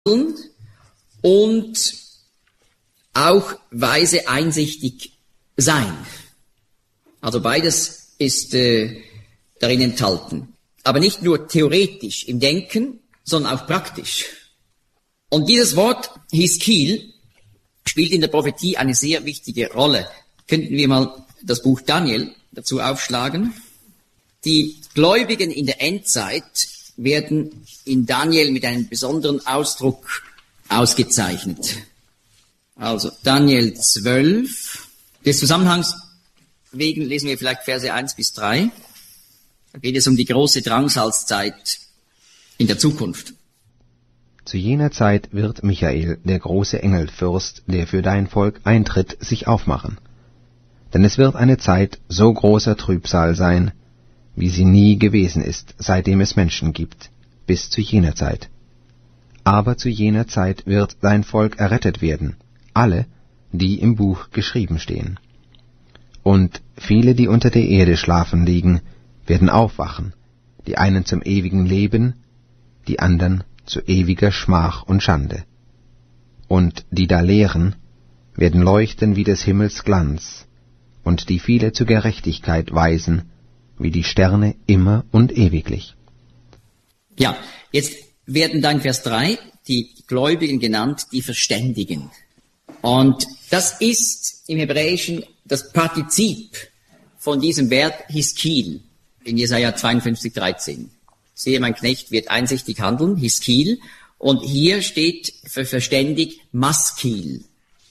und auch weise einsichtig sein. Also beides ist darin enthalten. Aber nicht nur theoretisch im Denken, sondern auch praktisch. Und dieses Wort Hiskil spielt in der Prophetie eine sehr wichtige Rolle. Könnten wir mal das Buch Daniel dazu aufschlagen? Die Gläubigen in der Endzeit werden in Daniel mit einem besonderen Ausdruck ausgezeichnet. Also Daniel 12. Des Zusammenhangs wegen lesen wir vielleicht Verse 1 bis 3. Da geht es um die große Drangsalzzeit in der Zukunft. Zu jener Zeit wird Michael, der große Engelfürst, der für dein Volk eintritt, sich aufmachen. Denn es wird eine Zeit so großer Trübsal sein, wie sie nie gewesen ist, seitdem es Menschen gibt, bis zu jener Zeit. Aber zu jener Zeit wird dein Volk errettet werden, alle, die im Buch geschrieben stehen. Und viele, die unter der Erde schlafen liegen, werden aufwachen, die einen zum ewigen Leben, die anderen zu ewiger Schmach und Schande. Und die da lehren, werden leuchten wie des Himmels Glanz, und die viele zur Gerechtigkeit weisen, wie die Sterne immer und ewiglich. Ja, jetzt werden dann Vers 3 die Gläubigen genannt, die Verständigen. Und das ist im Hebräischen das Partizip von diesem Verb Hiskil in Jesaja 52,13. Siehe, mein Knecht wird einsichtig handeln, Hiskil. Und hier steht für verständig Maskil.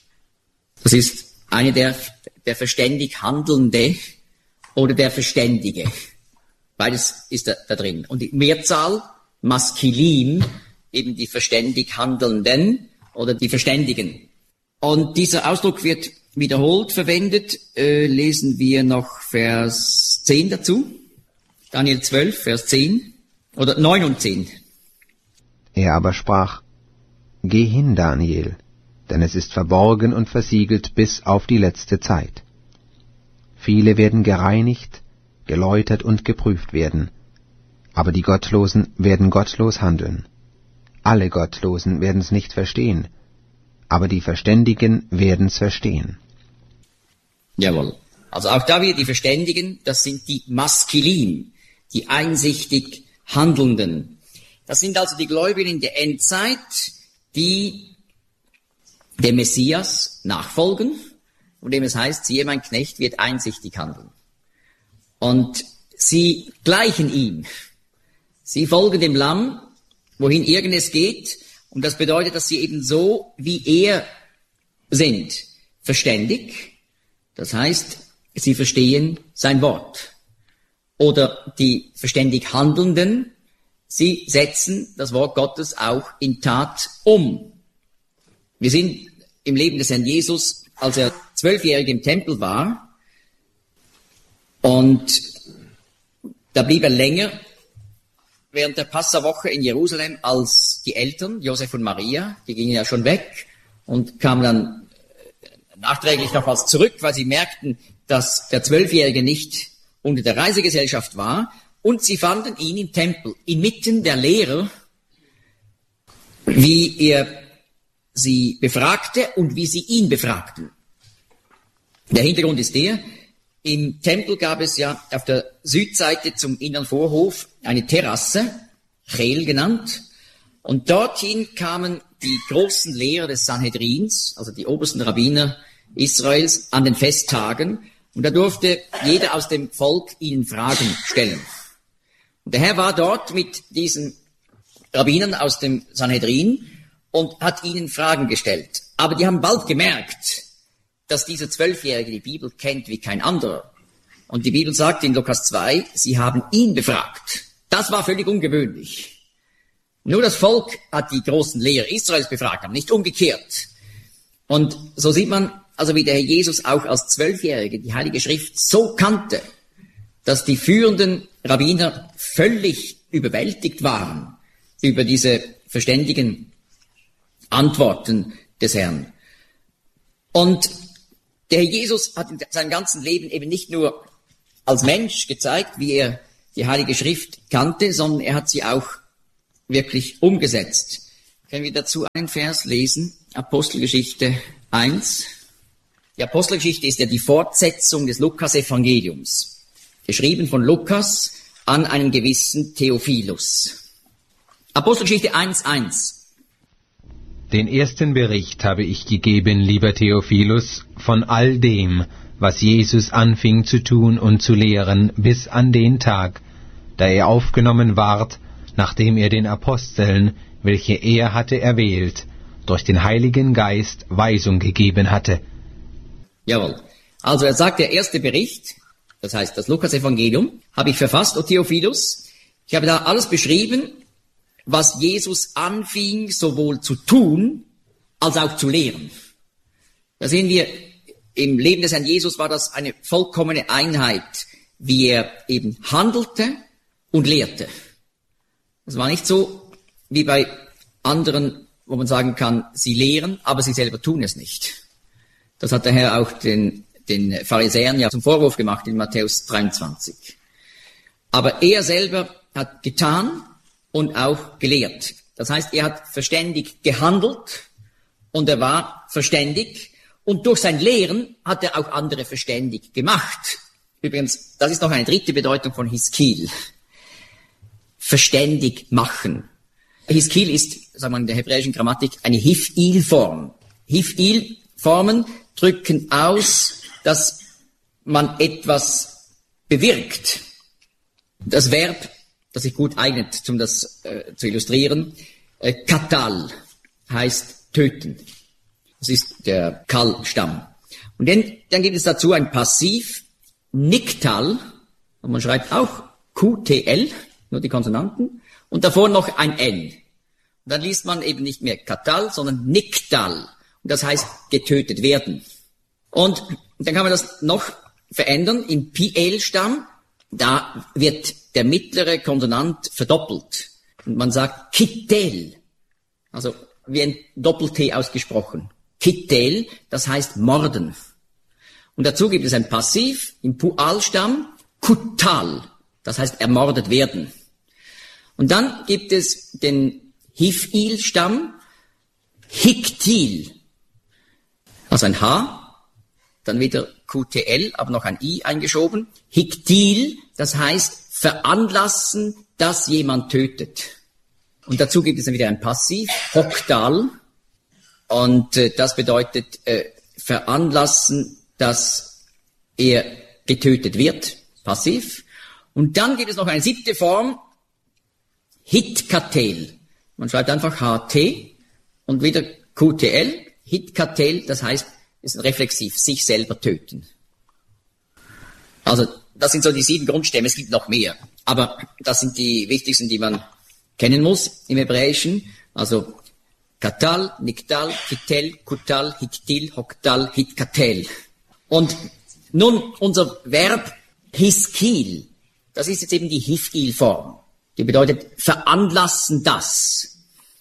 Das ist eine der verständig Handelnde oder der Verständige. Beides ist da drin. Und die Mehrzahl, Maskilim, eben die verständig Handelnden oder die Verständigen. Und dieser Ausdruck wird wiederholt verwendet. Lesen wir noch Vers 10 dazu. Daniel 12, Vers 10 oder 9 und 10. Er aber sprach, Geh hin, Daniel, denn es ist verborgen und versiegelt bis auf die letzte Zeit. Viele werden gereinigt, geläutert und geprüft werden, aber die Gottlosen werden gottlos handeln. Alle Gottlosen werden's nicht verstehen, aber die Verständigen werden's verstehen. Jawohl. Also auch da wieder die Verständigen, das sind die Maskilim, die einsichtig Handelnden. Das sind also die Gläubigen in der Endzeit, die dem Messias nachfolgen, von dem es heißt, siehe, mein Knecht wird einsichtig handeln. Und sie gleichen ihm. Sie folgen dem Lamm, wohin irgend es geht. Und das bedeutet, dass sie eben so wie er sind, verständig. Das heißt, sie verstehen sein Wort. Oder die verständig Handelnden, sie setzen das Wort Gottes auch in Tat um. Wir sind im Leben des Herrn Jesus, als er 12-jährig im Tempel war, und da blieb er länger während der Passawoche in Jerusalem als die Eltern, Josef und Maria, die gingen ja schon weg und kamen dann nachträglich nochmals zurück, weil sie merkten, dass der 12-Jährige nicht unter der Reisegesellschaft war, und sie fanden ihn im Tempel, inmitten der Lehrer, wie er sie befragte und wie sie ihn befragten. Der Hintergrund ist der, im Tempel gab es ja auf der Südseite zum inneren Vorhof eine Terrasse, Chel genannt, und dorthin kamen die großen Lehrer des Sanhedrins, also die obersten Rabbiner Israels, an den Festtagen, und da durfte jeder aus dem Volk ihnen Fragen stellen. Und der Herr war dort mit diesen Rabbinern aus dem Sanhedrin und hat ihnen Fragen gestellt. Aber die haben bald gemerkt, dass dieser 12-Jährige die Bibel kennt wie kein anderer. Und die Bibel sagt in Lukas 2, sie haben ihn befragt. Das war völlig ungewöhnlich. Nur das Volk hat die großen Lehrer Israels befragt, aber nicht umgekehrt. Und so sieht man also, wie der Herr Jesus auch als 12-Jährige die Heilige Schrift so kannte, dass die führenden Rabbiner völlig überwältigt waren über diese verständigen Antworten des Herrn. Und der Herr Jesus hat in seinem ganzen Leben eben nicht nur als Mensch gezeigt, wie er die Heilige Schrift kannte, sondern er hat sie auch wirklich umgesetzt. Können wir dazu einen Vers lesen? Apostelgeschichte 1. Die Apostelgeschichte ist ja die Fortsetzung des Lukas-Evangeliums. Geschrieben von Lukas an einen gewissen Theophilus. Apostelgeschichte 1,1. Den ersten Bericht habe ich gegeben, lieber Theophilus, von all dem, was Jesus anfing zu tun und zu lehren, bis an den Tag, da er aufgenommen ward, nachdem er den Aposteln, welche er hatte erwählt, durch den Heiligen Geist Weisung gegeben hatte. Jawohl. Also er sagt, der erste Bericht, das heißt das Lukas-Evangelium, habe ich verfasst, O Theophilus. Ich habe da alles beschrieben, was Jesus anfing, sowohl zu tun, als auch zu lehren. Da sehen wir, im Leben des Herrn Jesus war das eine vollkommene Einheit, wie er eben handelte und lehrte. Das war nicht so wie bei anderen, wo man sagen kann, sie lehren, aber sie selber tun es nicht. Das hat der Herr auch den Pharisäern ja zum Vorwurf gemacht in Matthäus 23. Aber er selber hat getan und auch gelehrt. Das heißt, er hat verständig gehandelt und er war verständig und durch sein Lehren hat er auch andere verständig gemacht. Übrigens, das ist noch eine dritte Bedeutung von Hiskil. Verständig machen. Hiskil ist, sagen wir in der hebräischen Grammatik, eine Hif'il-Form. Hif'il-Formen drücken aus, dass man etwas bewirkt. Das Verb, das sich gut eignet, um das zu illustrieren, katal, heißt töten. Das ist der Kal-Stamm. Und dann gibt es dazu ein Passiv, niktal, und man schreibt auch QTL, nur die Konsonanten, und davor noch ein N. Und dann liest man eben nicht mehr katal, sondern niktal. Und das heißt getötet werden. Und dann kann man das noch verändern. Im PL-Stamm, da wird der mittlere Konsonant verdoppelt. Und man sagt Kittel. Also wie ein Doppel-T ausgesprochen. Kittel, das heißt morden. Und dazu gibt es ein Passiv im Pual-Stamm, Kutal. Das heißt ermordet werden. Und dann gibt es den Hif'il-Stamm, Hiktil. Also ein H, dann wieder QTL, aber noch ein I eingeschoben. Hiktil, das heißt veranlassen, dass jemand tötet. Und dazu gibt es dann wieder ein Passiv, Hoktal. Und das bedeutet veranlassen, dass er getötet wird. Passiv. Und dann gibt es noch eine siebte Form, Hitkatel. Man schreibt einfach HT und wieder QTL. Hitkatel, das heißt, ist ein Reflexiv, sich selber töten. Also, das sind so die 7 Grundstämme, es gibt noch mehr. Aber das sind die wichtigsten, die man kennen muss im Hebräischen. Also, Katal, Niktal, Kitel, Kutal, Hiktil, Hoktal, Hitkatel. Und nun unser Verb Hiskil, das ist jetzt eben die Hif'il-Form. Die bedeutet veranlassen das.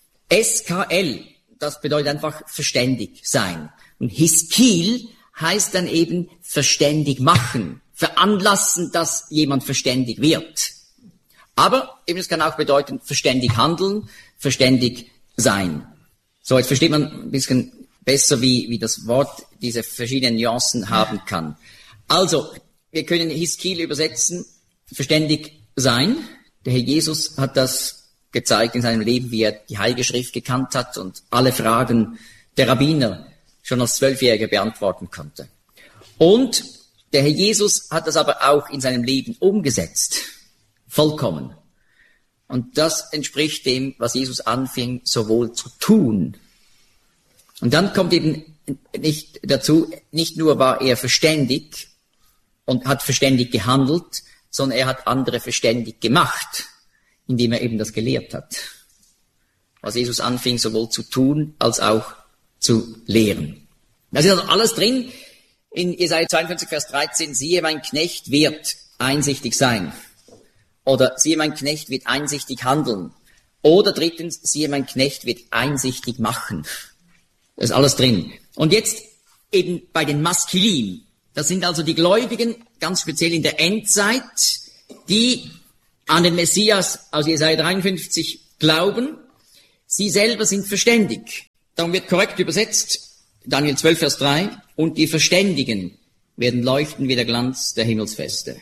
SKL, das bedeutet einfach verständig sein. Und Hiskil heißt dann eben verständig machen, veranlassen, dass jemand verständig wird. Aber eben es kann auch bedeuten verständig handeln, verständig sein. So, jetzt versteht man ein bisschen besser, wie das Wort diese verschiedenen Nuancen haben kann. Also, wir können Hiskil übersetzen, verständig sein. Der Herr Jesus hat das gezeigt in seinem Leben, wie er die Heilige Schrift gekannt hat und alle Fragen der Rabbiner schon als 12-Jähriger beantworten konnte. Und der Herr Jesus hat das aber auch in seinem Leben umgesetzt. Vollkommen. Und das entspricht dem, was Jesus anfing, sowohl zu tun. Und dann kommt eben nicht dazu, nicht nur war er verständig und hat verständig gehandelt, sondern er hat andere verständig gemacht, indem er eben das gelehrt hat. Was Jesus anfing, sowohl zu tun, als auch zu lehren. Das ist also alles drin in Jesaja 52, Vers 13. Siehe, mein Knecht wird einsichtig sein. Oder siehe, mein Knecht wird einsichtig handeln. Oder drittens, siehe, mein Knecht wird einsichtig machen. Das ist alles drin. Und jetzt eben bei den Maskilim. Das sind also die Gläubigen, ganz speziell in der Endzeit, die an den Messias aus Jesaja 53 glauben. sie selber sind verständig. Darum wird korrekt übersetzt, Daniel 12, Vers 3, und die Verständigen werden leuchten wie der Glanz der Himmelsfeste.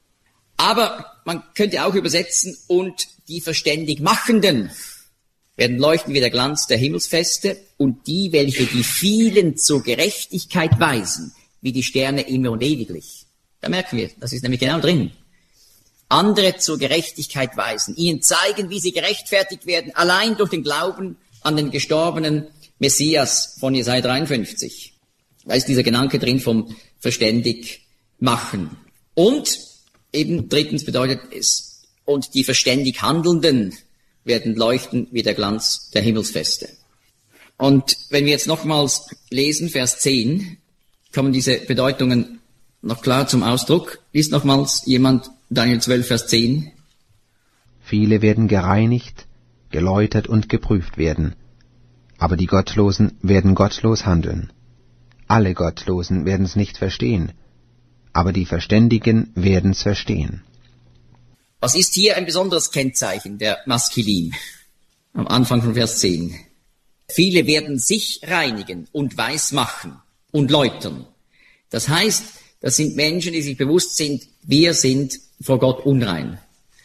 Aber man könnte auch übersetzen, und die Verständigmachenden werden leuchten wie der Glanz der Himmelsfeste, und die, welche die vielen zur Gerechtigkeit weisen, wie die Sterne immer und ewiglich. Da merken wir, das ist nämlich genau drin. Andere zur Gerechtigkeit weisen, ihnen zeigen, wie sie gerechtfertigt werden, allein durch den Glauben an den gestorbenen Messias von Jesaja 53. Da ist dieser Gedanke drin vom verständig machen. Und eben drittens bedeutet es, und die verständig Handelnden werden leuchten wie der Glanz der Himmelsfeste. Und wenn wir jetzt nochmals lesen, Vers 10, kommen diese Bedeutungen noch klar zum Ausdruck. Liest nochmals jemand Daniel 12, Vers 10. Viele werden gereinigt, geläutert und geprüft werden, aber die Gottlosen werden gottlos handeln. Alle Gottlosen werden's nicht verstehen, aber die Verständigen werden's verstehen. Was ist hier ein besonderes Kennzeichen der Maskilim? Am Anfang von Vers 10. Viele werden sich reinigen und weiß machen und läutern. Das heißt, das sind Menschen, die sich bewusst sind, wir sind vor Gott unrein.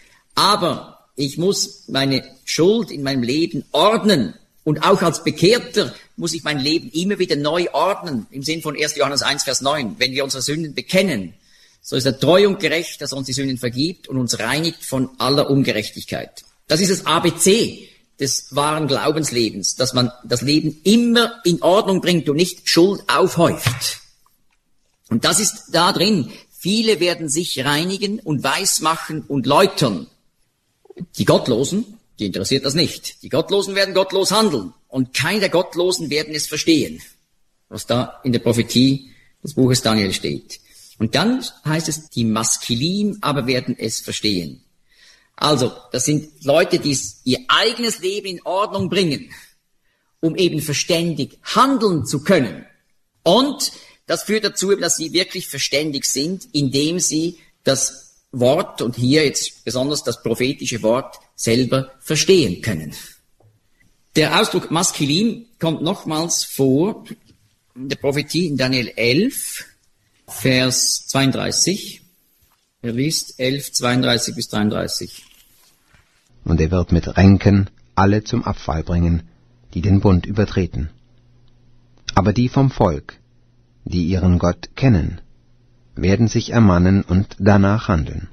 Aber ich muss meine Schuld in meinem Leben ordnen. Und auch als Bekehrter muss ich mein Leben immer wieder neu ordnen. Im Sinn von 1. Johannes 1, Vers 9. Wenn wir unsere Sünden bekennen, so ist er treu und gerecht, dass er uns die Sünden vergibt und uns reinigt von aller Ungerechtigkeit. Das ist das ABC des wahren Glaubenslebens, dass man das Leben immer in Ordnung bringt und nicht Schuld aufhäuft. Und das ist da drin. Viele werden sich reinigen und weismachen und läutern. Die Gottlosen, die interessiert das nicht. Die Gottlosen werden gottlos handeln. Und keine der Gottlosen werden es verstehen, was da in der Prophetie des Buches Daniel steht. Und dann heißt es, die Maskilim aber werden es verstehen. Also, das sind Leute, die ihr eigenes Leben in Ordnung bringen, um eben verständig handeln zu können. Und das führt dazu, dass sie wirklich verständig sind, indem sie das Wort, und hier jetzt besonders das prophetische Wort, selber verstehen können. Der Ausdruck Maskilim kommt nochmals vor in der Prophetie in Daniel 11, Vers 32. Er liest 11, 32 bis 33. Und er wird mit Ränken alle zum Abfall bringen, die den Bund übertreten. Aber die vom Volk, die ihren Gott kennen, werden sich ermannen und danach handeln.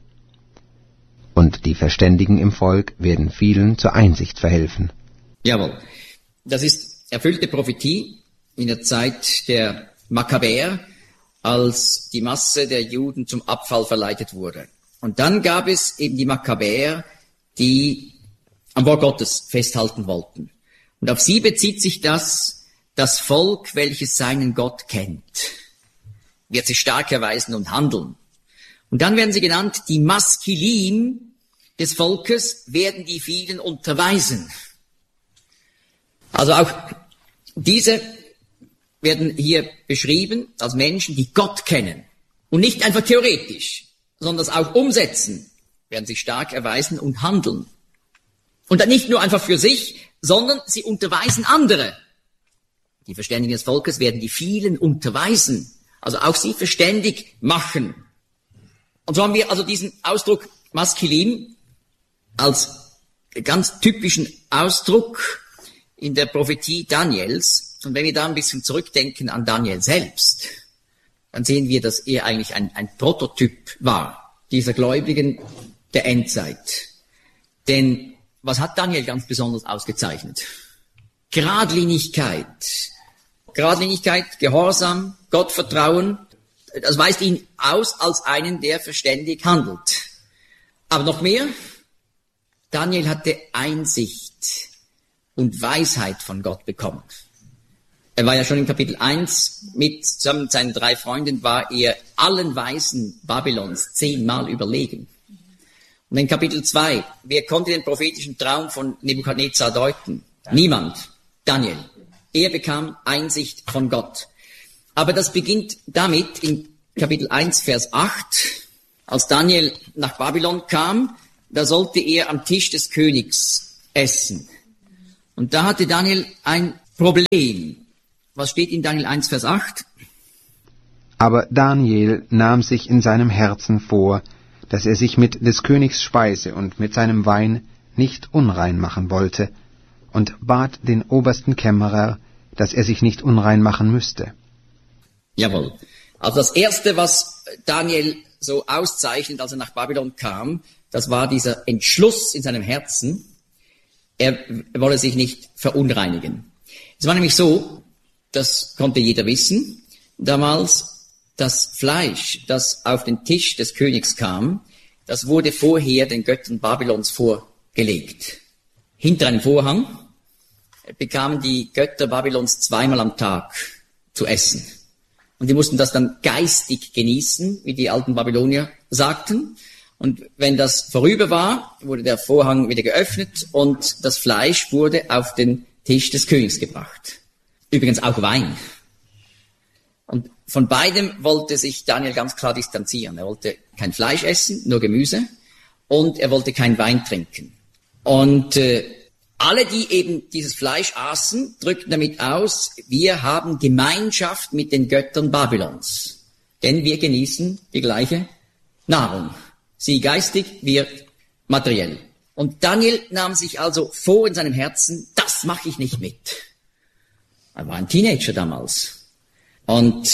Und die Verständigen im Volk werden vielen zur Einsicht verhelfen. Jawohl. Das ist erfüllte Prophetie in der Zeit der Makkabäer, als die Masse der Juden zum Abfall verleitet wurde. Und dann gab es eben die Makkabäer, die am Wort Gottes festhalten wollten. Und auf sie bezieht sich das Volk, welches seinen Gott kennt, wird sich stark erweisen und handeln. Und dann werden sie genannt, die Maskilim des Volkes werden die vielen unterweisen. Also auch diese werden hier beschrieben als Menschen, die Gott kennen. Und nicht einfach theoretisch, sondern das auch umsetzen, werden sich stark erweisen und handeln. Und dann nicht nur einfach für sich, sondern sie unterweisen andere. Die Verständigen des Volkes werden die vielen unterweisen, also auch sie verständig machen. Und so haben wir also diesen Ausdruck Maskilim als ganz typischen Ausdruck in der Prophetie Daniels. Und wenn wir da ein bisschen zurückdenken an Daniel selbst, dann sehen wir, dass er eigentlich ein Prototyp war, dieser Gläubigen der Endzeit. Denn was hat Daniel ganz besonders ausgezeichnet? Geradlinigkeit, Gehorsam, Gottvertrauen, das weist ihn aus als einen, der verständig handelt. Aber noch mehr, Daniel hatte Einsicht und Weisheit von Gott bekommen. Er war ja schon in Kapitel 1 zusammen mit seinen 3 Freunden, war er allen Weisen Babylons 10-mal überlegen. Und in Kapitel 2, wer konnte den prophetischen Traum von Nebukadnezar deuten? Niemand. Daniel. Er bekam Einsicht von Gott. Aber das beginnt damit in Kapitel 1, Vers 8. Als Daniel nach Babylon kam, da sollte er am Tisch des Königs essen. Und da hatte Daniel ein Problem. Was steht in Daniel 1, Vers 8? Aber Daniel nahm sich in seinem Herzen vor, dass er sich mit des Königs Speise und mit seinem Wein nicht unrein machen wollte, und bat den obersten Kämmerer, dass er sich nicht unrein machen müsste. Jawohl. Also das Erste, was Daniel so auszeichnet, als er nach Babylon kam, das war dieser Entschluss in seinem Herzen, er wolle sich nicht verunreinigen. Es war nämlich so, das konnte jeder wissen, damals, das Fleisch, das auf den Tisch des Königs kam, das wurde vorher den Göttern Babylons vorgelegt. Hinter einem Vorhang bekamen die Götter Babylons zweimal am Tag zu essen. Und die mussten das dann geistig genießen, wie die alten Babylonier sagten. Und wenn das vorüber war, wurde der Vorhang wieder geöffnet und das Fleisch wurde auf den Tisch des Königs gebracht. Übrigens auch Wein. Und von beidem wollte sich Daniel ganz klar distanzieren. Er wollte kein Fleisch essen, nur Gemüse. Und er wollte kein Wein trinken. Und alle, die eben dieses Fleisch aßen, drückten damit aus, wir haben Gemeinschaft mit den Göttern Babylons. Denn wir genießen die gleiche Nahrung. Sie geistig, wir materiell. Und Daniel nahm sich also vor in seinem Herzen, das mache ich nicht mit. Er war ein Teenager damals. Und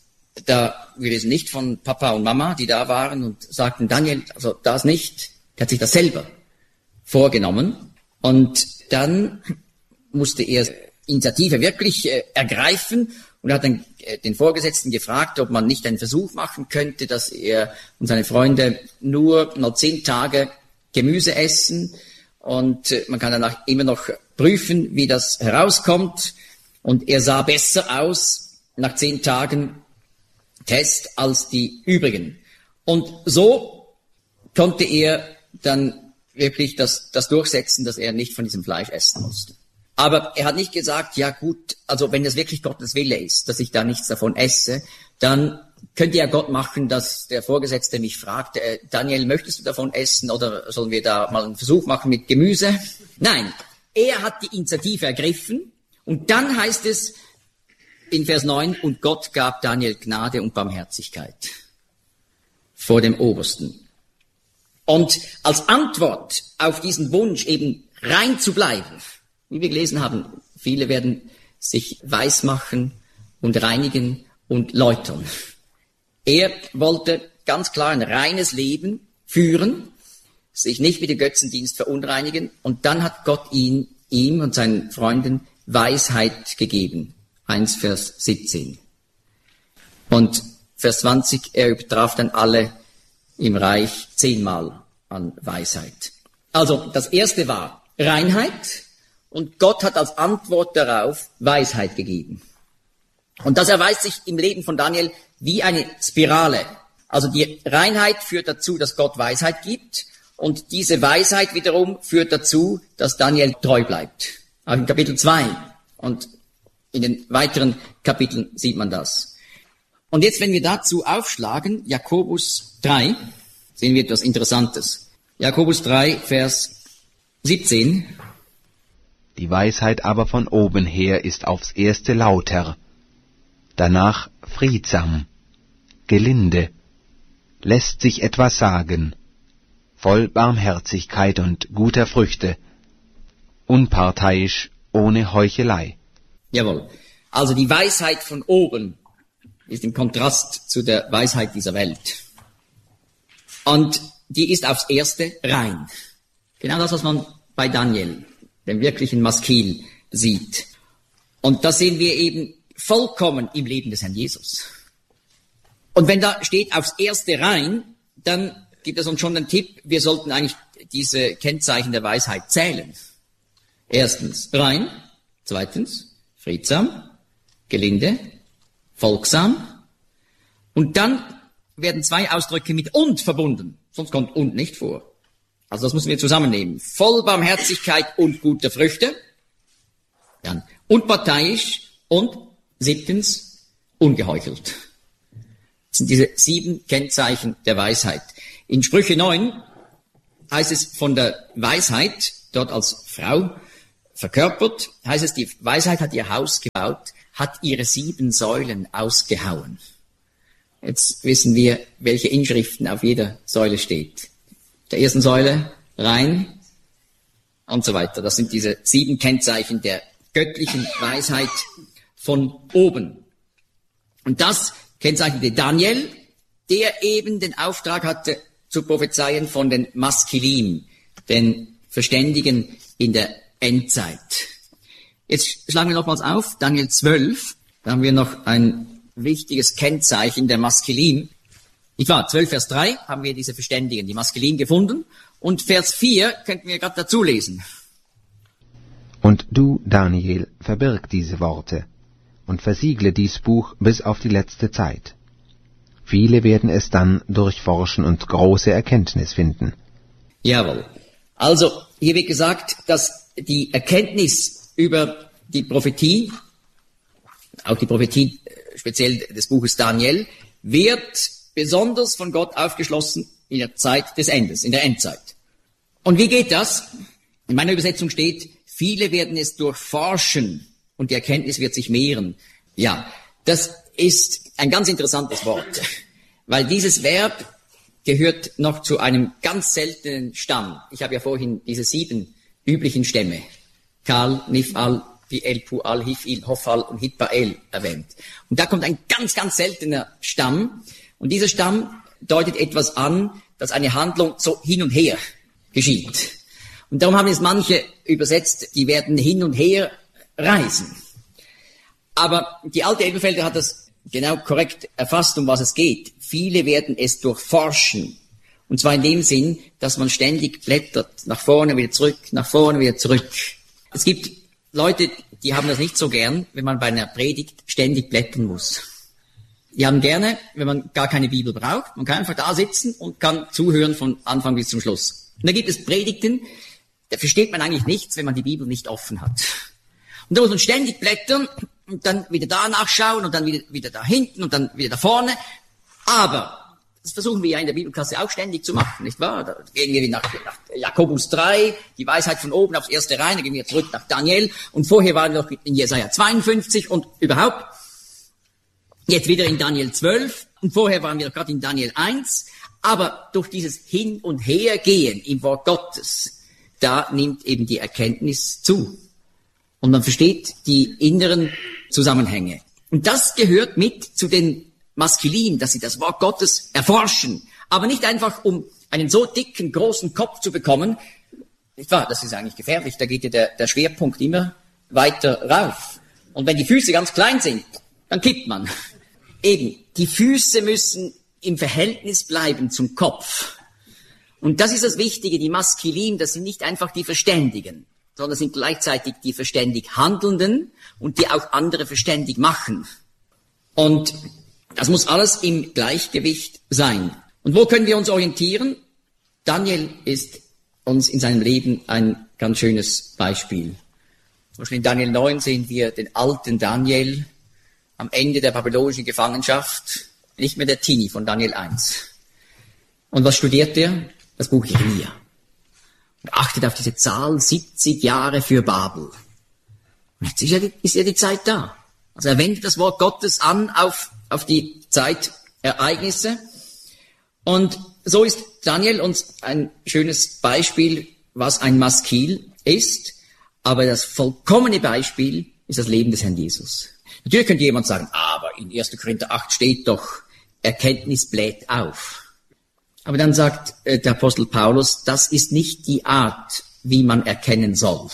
da wir lesen nicht von Papa und Mama, die da waren und sagten, Daniel, also das nicht. Er hat sich das selber vorgenommen. Und dann musste er Initiative wirklich ergreifen und hat dann den Vorgesetzten gefragt, ob man nicht einen Versuch machen könnte, dass er und seine Freunde nur noch 10 Tage Gemüse essen und man kann danach immer noch prüfen, wie das herauskommt. Und er sah besser aus nach 10 Tagen Test als die übrigen. Und so konnte er dann wirklich das durchsetzen, dass er nicht von diesem Fleisch essen musste. Aber er hat nicht gesagt, ja gut, also wenn es wirklich Gottes Wille ist, dass ich da nichts davon esse, dann könnte ja Gott machen, dass der Vorgesetzte mich fragt, Daniel, möchtest du davon essen oder sollen wir da mal einen Versuch machen mit Gemüse? Nein, er hat die Initiative ergriffen und dann heißt es in Vers 9, und Gott gab Daniel Gnade und Barmherzigkeit vor dem Obersten. Und als Antwort auf diesen Wunsch, eben rein zu bleiben, wie wir gelesen haben, viele werden sich weismachen und reinigen und läutern. Er wollte ganz klar ein reines Leben führen, sich nicht mit dem Götzendienst verunreinigen, und dann hat Gott ihm und seinen Freunden Weisheit gegeben. 1 Vers 17. Und Vers 20, er übertraf dann alle im Reich 10-mal an Weisheit. Also das erste war Reinheit und Gott hat als Antwort darauf Weisheit gegeben. Und das erweist sich im Leben von Daniel wie eine Spirale. Also die Reinheit führt dazu, dass Gott Weisheit gibt und diese Weisheit wiederum führt dazu, dass Daniel treu bleibt. Auch in Kapitel 2 und in den weiteren Kapiteln sieht man das. Und jetzt, wenn wir dazu aufschlagen, Jakobus 3, sehen wir etwas Interessantes. Jakobus 3, Vers 17. Die Weisheit aber von oben her ist aufs erste lauter, danach friedsam, gelinde, lässt sich etwas sagen, voll Barmherzigkeit und guter Früchte, unparteiisch, ohne Heuchelei. Jawohl. Also die Weisheit von oben ist im Kontrast zu der Weisheit dieser Welt. Und die ist aufs Erste rein. Genau das, was man bei Daniel, dem wirklichen Maskil, sieht. Und das sehen wir eben vollkommen im Leben des Herrn Jesus. Und wenn da steht aufs Erste rein, dann gibt es uns schon den Tipp, wir sollten eigentlich diese Kennzeichen der Weisheit zählen. Erstens rein, zweitens friedsam, gelinde, folgsam. Und dann werden 2 Ausdrücke mit und verbunden, sonst kommt und nicht vor. Also das müssen wir zusammennehmen. Voll Barmherzigkeit und gute Früchte. Dann unparteiisch und 7. ungeheuchelt. Das sind diese 7 Kennzeichen der Weisheit. In Sprüche 9 heißt es von der Weisheit, dort als Frau verkörpert, heißt es, die Weisheit hat ihr Haus gebaut, hat ihre 7 Säulen ausgehauen. Jetzt wissen wir, welche Inschriften auf jeder Säule steht. Der ersten Säule rein und so weiter. Das sind diese 7 Kennzeichen der göttlichen Weisheit von oben. Und das kennzeichnete Daniel, der eben den Auftrag hatte, zu prophezeien von den Maskilim, den Verständigen in der Endzeit. Jetzt schlagen wir nochmals auf, Daniel 12, da haben wir noch ein wichtiges Kennzeichen der Maskilim. Nicht wahr? 12 Vers 3 haben wir diese Verständigen, die Maskilim, gefunden. Und Vers 4 könnten wir gerade dazu lesen. Und du, Daniel, verbirg diese Worte und versiegle dies Buch bis auf die letzte Zeit. Viele werden es dann durchforschen und große Erkenntnis finden. Jawohl. Also, hier wird gesagt, dass die Erkenntnis über die Prophetie, auch die Prophetie speziell des Buches Daniel, wird besonders von Gott aufgeschlossen in der Zeit des Endes, in der Endzeit. Und wie geht das? In meiner Übersetzung steht, viele werden es durchforschen und die Erkenntnis wird sich mehren. Ja, das ist ein ganz interessantes Wort, weil dieses Verb gehört noch zu einem ganz seltenen Stamm. Ich habe ja vorhin diese 7 üblichen Stämme, Kal, Nifal, Piel, Pual, Hifil, Hofal und Hitbael erwähnt. Und da kommt ein ganz, ganz seltener Stamm. Und dieser Stamm deutet etwas an, dass eine Handlung so hin und her geschieht. Und darum haben es manche übersetzt, die werden hin und her reisen. Aber die alte Elberfelder hat das genau korrekt erfasst, um was es geht. Viele werden es durchforschen. Und zwar in dem Sinn, dass man ständig blättert, nach vorne, wieder zurück, nach vorne, wieder zurück. Es gibt Leute, die haben das nicht so gern, wenn man bei einer Predigt ständig blättern muss. Die haben gerne, wenn man gar keine Bibel braucht. Man kann einfach da sitzen und kann zuhören von Anfang bis zum Schluss. Und da gibt es Predigten, da versteht man eigentlich nichts, wenn man die Bibel nicht offen hat. Und da muss man ständig blättern und dann wieder da nachschauen und dann wieder da hinten und dann wieder da vorne. Aber das versuchen wir ja in der Bibelklasse auch ständig zu machen, nicht wahr? Da gehen wir nach Jakobus 3, die Weisheit von oben aufs erste rein, dann gehen wir zurück nach Daniel und vorher waren wir noch in Jesaja 52 und überhaupt jetzt wieder in Daniel 12 und vorher waren wir gerade in Daniel 1. Aber durch dieses Hin- und Hergehen im Wort Gottes, da nimmt eben die Erkenntnis zu. Und man versteht die inneren Zusammenhänge. Und das gehört mit zu den Maskilim, dass sie das Wort Gottes erforschen. Aber nicht einfach, um einen so dicken, großen Kopf zu bekommen. Nicht wahr? Das ist eigentlich gefährlich. Da geht ja der Schwerpunkt immer weiter rauf. Und wenn die Füße ganz klein sind, dann kippt man. Eben, die Füße müssen im Verhältnis bleiben zum Kopf. Und das ist das Wichtige, die Maskilim, das sind nicht einfach die Verständigen, sondern sind gleichzeitig die verständig Handelnden und die auch andere verständig machen. Und das muss alles im Gleichgewicht sein. Und wo können wir uns orientieren? Daniel ist uns in seinem Leben ein ganz schönes Beispiel. Zum Beispiel in Daniel 9 sehen wir den alten Daniel am Ende der babylonischen Gefangenschaft, nicht mehr der Teenie von Daniel 1. Und was studiert er? Das Buch Jeremia. Und achtet auf diese Zahl, 70 Jahre für Babel. Und jetzt ist ja die Zeit da. Also er wendet das Wort Gottes an auf die Zeitereignisse. Und so ist Daniel uns ein schönes Beispiel, was ein Maskil ist. Aber das vollkommene Beispiel ist das Leben des Herrn Jesus. Natürlich könnte jemand sagen, aber in 1. Korinther 8 steht doch, Erkenntnis bläht auf. Aber dann sagt der Apostel Paulus, das ist nicht die Art, wie man erkennen soll.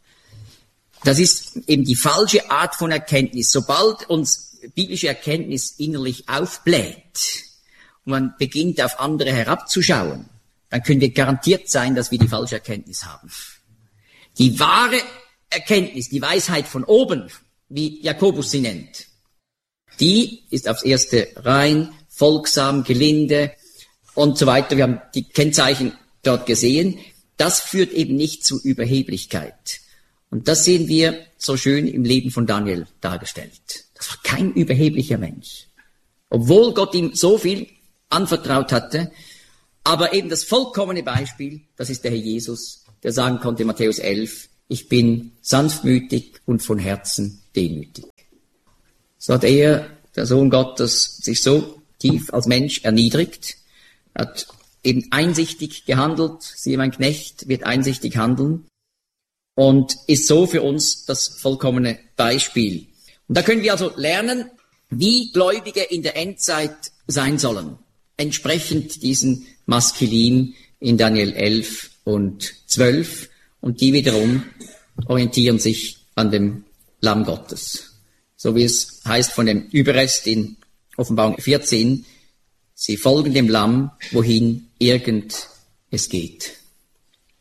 Das ist eben die falsche Art von Erkenntnis. Sobald uns biblische Erkenntnis innerlich aufbläht und man beginnt auf andere herabzuschauen, dann können wir garantiert sein, dass wir die falsche Erkenntnis haben. Die wahre Erkenntnis, die Weisheit von oben, wie Jakobus sie nennt, die ist aufs erste rein, folgsam, gelinde und so weiter. Wir haben die Kennzeichen dort gesehen. Das führt eben nicht zu Überheblichkeit. Und das sehen wir so schön im Leben von Daniel dargestellt. Das war kein überheblicher Mensch. Obwohl Gott ihm so viel anvertraut hatte, aber eben das vollkommene Beispiel, das ist der Herr Jesus, der sagen konnte, Matthäus 11, ich bin sanftmütig und von Herzen demütig. So hat er, der Sohn Gottes, sich so tief als Mensch erniedrigt, hat eben einsichtig gehandelt, siehe mein Knecht wird einsichtig handeln und ist so für uns das vollkommene Beispiel. Und da können wir also lernen, wie Gläubige in der Endzeit sein sollen, entsprechend diesen Maskilim in Daniel 11 und 12 und die wiederum orientieren sich an dem Lamm Gottes. So wie es heißt von dem Überrest in Offenbarung 14, sie folgen dem Lamm, wohin irgend es geht.